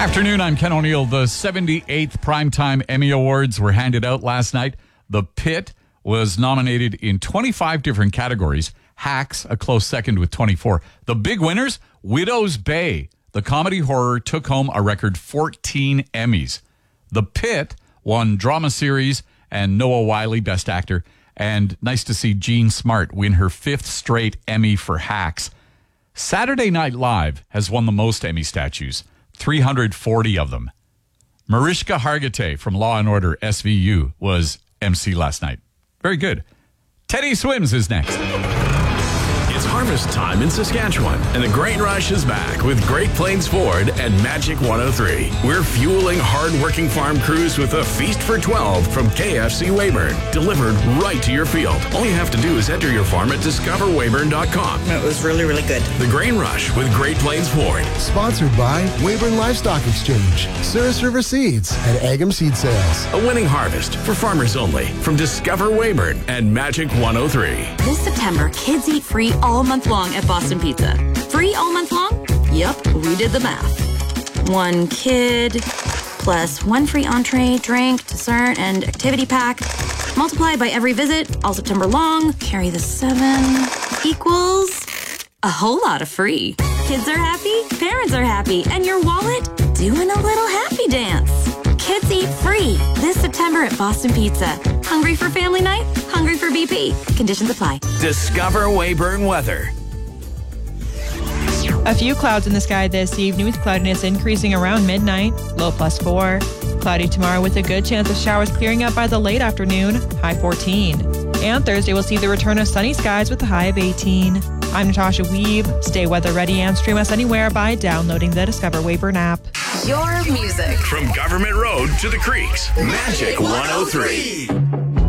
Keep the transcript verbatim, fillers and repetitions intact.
Afternoon, I'm Ken O'Neill. The seventy-eighth Primetime Emmy Awards were handed out last night. The Pit was nominated in twenty-five different categories. Hacks, a close second with twenty-four. The big winners, Widow's Bay. The comedy horror took home a record fourteen Emmys. The Pit won Drama Series and Noah Wyle Best Actor. And nice to see Jean Smart win her fifth straight Emmy for Hacks. Saturday Night Live has won the most Emmy statues, three hundred forty of them. Mariska Hargitay from Law and Order S V U was M C last night. Very good. Teddy Swims is next. It's harvest time in Saskatchewan, and the grain rush is back with Great Plains Ford and Magic one oh three. We're fueling hard-working farm crews with a feast for twelve from K F C Weyburn, delivered right to your field. All you have to do is enter your farm at discover weyburn dot com. It was really, really good. The Grain Rush with Great Plains Ford. Sponsored by Weyburn Livestock Exchange, Cirrus River Seeds, and Agam Seed Sales. A winning harvest for farmers only from Discover Weyburn and Magic one oh three. This September, kids eat free all month long at Boston Pizza. Free all month long? Yep, we did the math. One kid plus one free entree, drink, dessert, and activity pack. Multiplied by every visit, all September long, carry the seven, equals a whole lot of free. Kids are happy, parents are happy, and your wallet doing a little happy dance. Kids eat free this September at Boston Pizza. Hungry for family night? Hungry for B P. Conditions apply. Discover Weyburn weather. A few clouds in the sky this evening with cloudiness increasing around midnight, low plus four. Cloudy tomorrow with a good chance of showers clearing up by the late afternoon, high fourteen. And Thursday we'll see the return of sunny skies with a high of eighteen. I'm Natasha Weeb. Stay weather ready and stream us anywhere by downloading the Discover Weyburn app. Your music. From Government Road to the Creeks, Magic one oh three.